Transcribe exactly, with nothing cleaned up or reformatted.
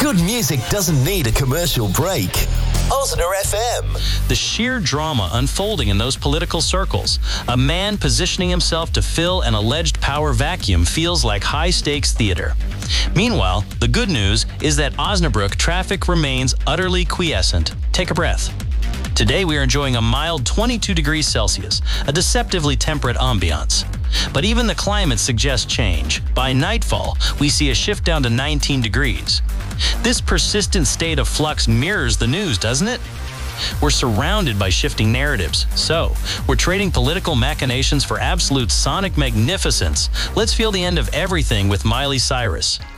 Good music doesn't need a commercial break. Osner F M. The sheer drama unfolding in those political circles. A man positioning himself to fill an alleged power vacuum feels like high-stakes theater. Meanwhile, the good news is that Osnabrück traffic remains utterly quiescent. Take a breath. Today we are enjoying a mild twenty-two degrees Celsius, a deceptively temperate ambiance. But even the climate suggests change. By nightfall, we see a shift down to nineteen degrees. This persistent state of flux mirrors the news, doesn't it? We're surrounded by shifting narratives. So, we're trading political machinations for absolute sonic magnificence. Let's feel the end of everything with Miley Cyrus.